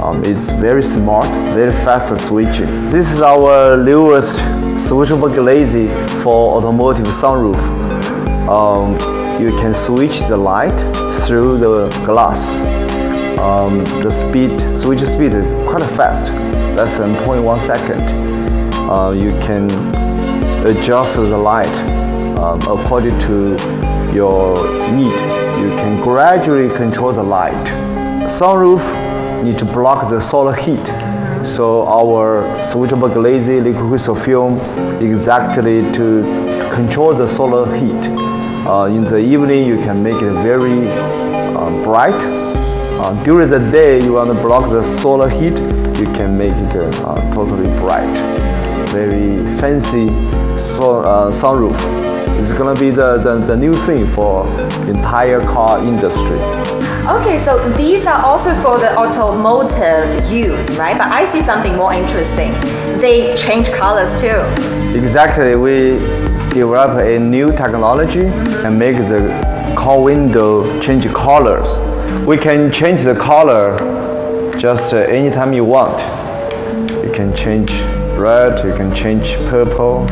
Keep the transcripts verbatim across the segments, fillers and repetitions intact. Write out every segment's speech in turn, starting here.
Um, it's very smart, very fast switching. This is our newest switchable glaze for automotive sunroof. Um, you can switch the light through the glass. Um, the speed, switch speed is quite fast, less than zero point one second. Uh, you can adjust the light um, according to your need. You can gradually control the light. Sunroof need to block the solar heat, so our switchable glaze liquid crystal film exactly to control the solar heat. Uh, in the evening, you can make it very uh, bright. Uh, during the day, you want to block the solar heat, you can make it uh, totally bright. Very fancy so, uh, sunroof. It's gonna be the, the, the new thing for the entire car industry. Okay, so these are also for the automotive use, right? But I see something more interesting. They change colors too. Exactly. We develop a new technology mm-hmm. and make the car window change colors. We can change the color just uh, anytime you want. You can change red, you can change purple.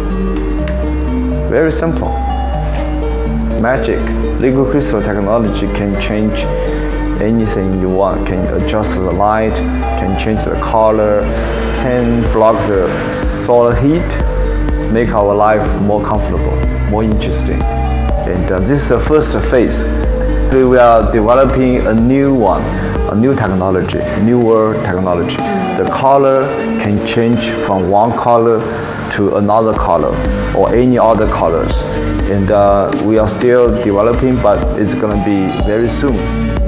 Very simple. Magic. Liquid crystal technology can change anything you want. Can adjust the light, can change the color, can block the solar heat, make our life more comfortable, more interesting. And uh, this is the first phase. We are developing a new one, a new technology, newer technology. The color can change from one color to another color or any other colors. And uh, we are still developing, but it's going to be very soon.